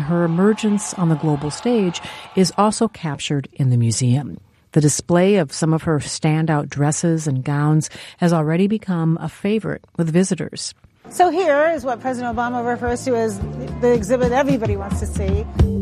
her emergence on the global stage is also captured in the museum. The display of some of her standout dresses and gowns has already become a favorite with visitors. So here is what President Obama refers to as the exhibit everybody wants to see.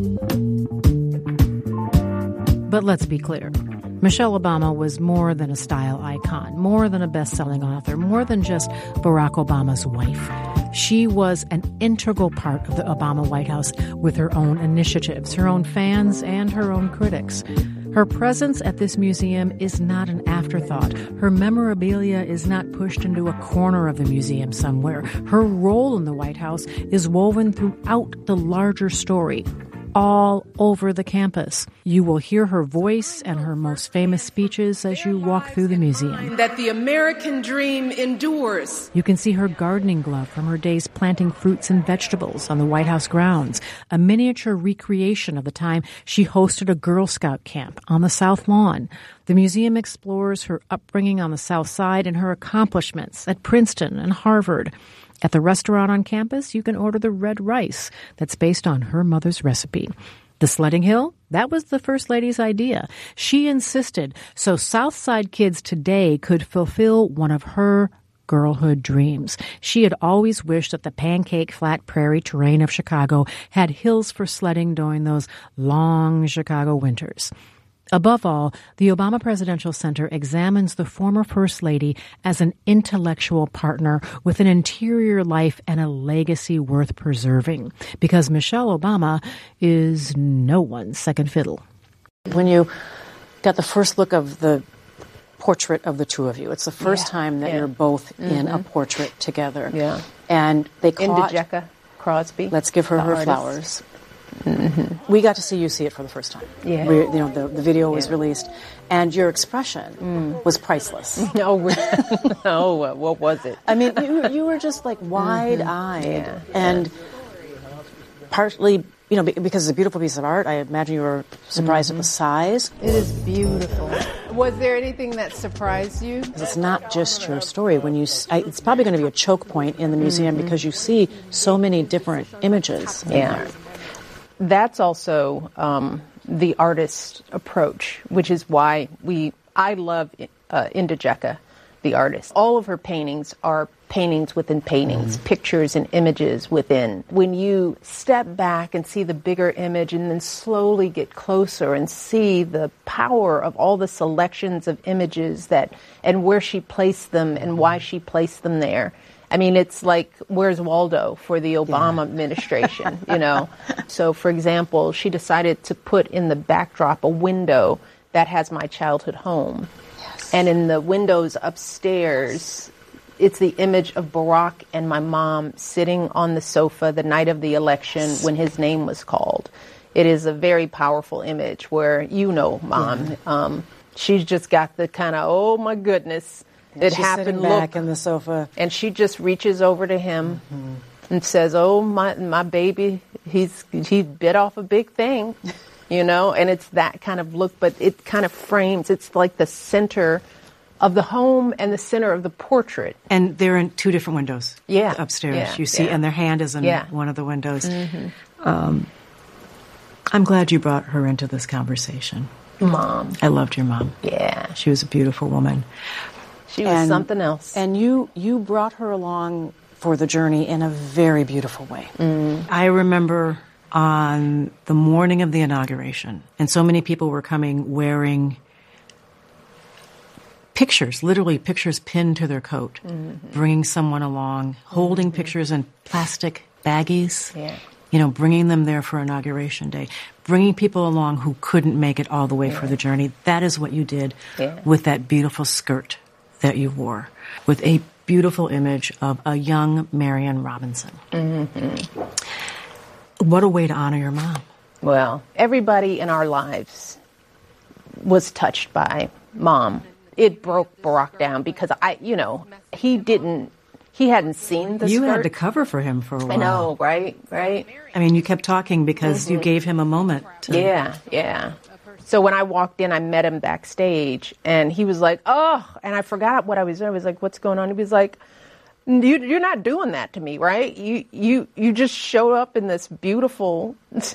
But let's be clear. Michelle Obama was more than a style icon, more than a best-selling author, more than just Barack Obama's wife. She was an integral part of the Obama White House with her own initiatives, her own fans, and her own critics. Her presence at this museum is not an afterthought. Her memorabilia is not pushed into a corner of the museum somewhere. Her role in the White House is woven throughout the larger story, all over the campus. You will hear her voice and her most famous speeches as you walk through the museum. That the American dream endures. You can see her gardening glove from her days planting fruits and vegetables on the White House grounds, a miniature recreation of the time she hosted a Girl Scout camp on the South Lawn. The museum explores her upbringing on the South Side and her accomplishments at Princeton and Harvard. At the restaurant on campus, you can order the red rice that's based on her mother's recipe. The sledding hill, that was the First Lady's idea. She insisted so South Side kids today could fulfill one of her girlhood dreams. She had always wished that the pancake flat prairie terrain of Chicago had hills for sledding during those long Chicago winters. Above all, the Obama Presidential Center examines the former First Lady as an intellectual partner with an interior life and a legacy worth preserving, because Michelle Obama is no one's second fiddle. When you got the first look of the portrait of the two of you, it's the first time that you're both in a portrait together. Yeah. And they caught Indijeka Crosby. Let's give her her artist. flowers. Mm-hmm. We got to see you see it for the first time. Yeah. The video was released, and your expression was priceless. No, what was it? I mean, you were just like wide-eyed, and partly, because it's a beautiful piece of art. I imagine you were surprised at the size. It is beautiful. Was there anything that surprised you? It's not just your story. It's probably going to be a choke point in the museum because you see so many different images. Yeah. That's also the artist approach, which is why I love Indijeka, the artist. All of her paintings are paintings within paintings, pictures and images within. When you step back and see the bigger image and then slowly get closer and see the power of all the selections of images and where she placed them and why she placed them there. I mean, it's like, where's Waldo for the Obama administration, So, for example, she decided to put in the backdrop a window that has my childhood home. Yes. And in the windows upstairs, it's the image of Barack and my mom sitting on the sofa the night of the election when his name was called. It is a very powerful image where, Mom, she's just got the kind of, oh, my goodness. It She's happened. Sitting back in the sofa, and she just reaches over to him and says, "Oh, my baby, he bit off a big thing," And it's that kind of look, but it kind of frames. It's like the center of the home and the center of the portrait. And they're in two different windows. Yeah, upstairs. You see, and their hand is in one of the windows. Mm-hmm. I'm glad you brought her into this conversation. Mom, I loved your mom. Yeah, she was a beautiful woman. She was something else. And you brought her along for the journey in a very beautiful way. I remember on the morning of the inauguration, and so many people were coming wearing pictures, literally pictures pinned to their coat, bringing someone along, holding pictures in plastic baggies, bringing them there for Inauguration Day, bringing people along who couldn't make it all the way for the journey. That is what you did with that beautiful skirt that you wore, with a beautiful image of a young Marion Robinson. Mm-hmm. What a way to honor your mom. Well, everybody in our lives was touched by Mom. It broke Barack down because he hadn't seen the You skirt. had to cover for him for a while. I know, right? I mean, you kept talking because you gave him a moment to... Yeah. So when I walked in, I met him backstage, and he was like, oh, and I forgot what I was doing. I was like, what's going on? He was like, you're not doing that to me, right? You just showed up in this beautiful